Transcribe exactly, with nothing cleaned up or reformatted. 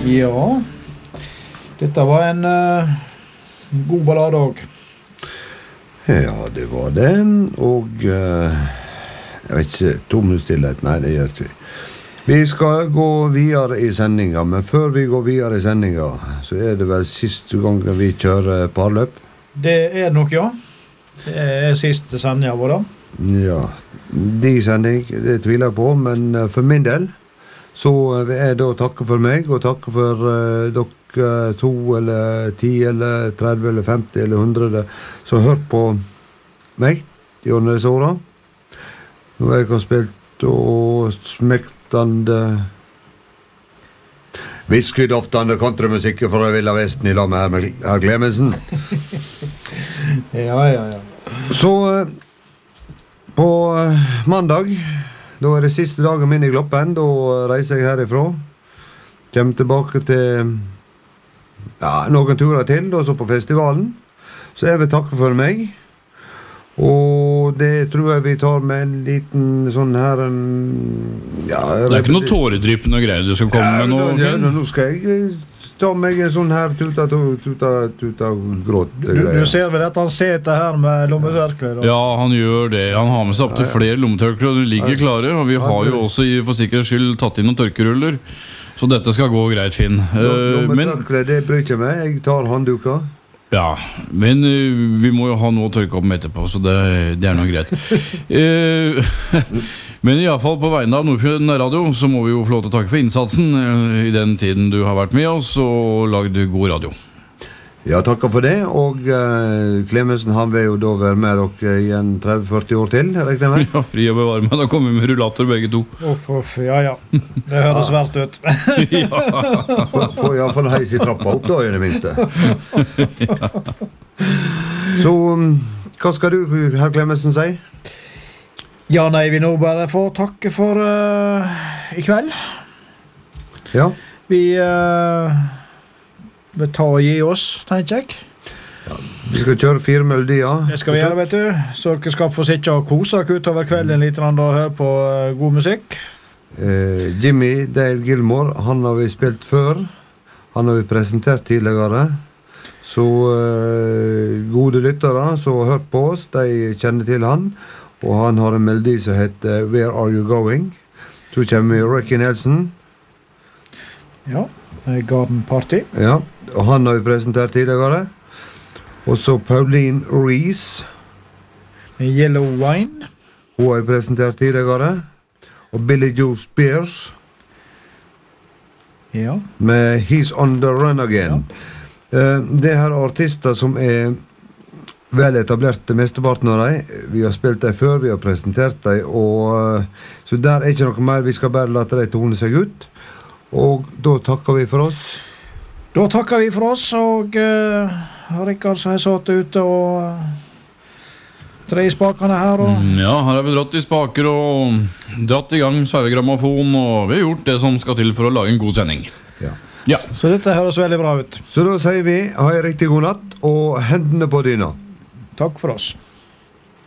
Ja, dette var en uh, god ballade også. Ja, det var det, og uh, jeg vet ikke, to minutter stillhet, nei, det gjør vi. Vi skal gå videre i sendinga, men før vi går videre i sendinga, så er det vel siste gang vi kjører parløp. Det er det nok, ja. Det er siste sendinga vår da. Ja, de sending, det tviler jeg på, men uh, for min del, så vil jeg da takke for meg, og takke for uh, dere to, eller ti, eller tretti, eller femti, eller hundre, som har hørt på meg gjennom disse åra. Nå har jeg spilt og smektende whiskydoftende countrymusikk fra Villa Vesten i lag med herr Clemensen. Ja, ja, ja. Så på mandag, da er det siste dagen min i Gloppen, da reiser jeg herifra. Kommer tilbake til ja, noen turer til, da så på festivalen. Så jeg vil takke for meg. Og det tror jeg vi tar med en liten sånn her en, ja, det er ikke noe tåredryppende greier du skal komme ja, med nå? Ja, nå skal jeg ta meg en sånn her tuta, tuta, tuta, tuta gråt du, du ser vel at han seter her med lommetørkler? Ja, han gjør det. Han har med seg opp til flere lommetørkler, og de ligger klare. Og vi har jo også for sikkerhets skyld tatt inn noen tørkeruller. Så dette skal gå greit, Finn. Lommetørkler, det bryr ikke meg. Jeg tar handduker. Ja, men uh, vi må jo ha noe å tørke opp med etterpå, så det, det er noe greit. uh, men i alle fall på vegne av Nordfjord Radio, så må vi jo få lov til å takke for innsatsen uh, i den tiden du har vært med oss og lagd god radio. Ja, takker for det, og uh, Clemensen, han vil jo da være med dere igjen tretti til førti år til, regner jeg med? Ja, fri å bevare meg, da kommer vi med rullator begge to. Uff, uff, ja, ja. Det høres ja. Svært ut. Ja. Får i hvert fall heis i trappa opp da, i det minste. Ja. Så, um, hva skal du, herr Clemensen, si? Ja, nei, vi nå bare får takke for uh, i kveld. Ja. Vi... Uh, Vi tar og gi oss, tenker jeg. Ja, vi skal kjøre fire melodier. Det skal vi gjøre, vet du. Så dere skal få sitte og kose dere utover kvelden litt og høre på uh, god musikk. Eh, Jimmy Dale Gilmore, han har vi spilt før. Han har vi presentert tidligere. Så uh, gode lyttere som har hørt på oss, de kjenner til han. Og han har en melodi som heter Where Are You Going? Så kommer Ricky Nelson. Ja, Garden Party. Ja, og han har vi presentert tidligere. Og så Pauline Reese. Yellow Wine. Hun har vi presentert tidligere. Og Billy Joe Spears. Ja. Med He's on the Run Again. Ja. Uh, det her er artister som er vel etablerte mesteparten av dem. Vi har spilt dem før, vi har presentert dem, og uh, så der er ikke noe mer. Vi skal bare late dem tone seg ut. Og da takker vi for oss. Da takker vi for oss, og uh, Rikard som har satt ute og uh, tre spakene her. Og... Ja, her har vi dratt i spaker og dratt i gang sveivegrammofon, og vi har gjort det som skal til for å lage en god sending. Ja. Ja. Så dette høres veldig bra ut. Så da sier vi, ha en riktig god natt, og hendene på dyna. Takk for oss.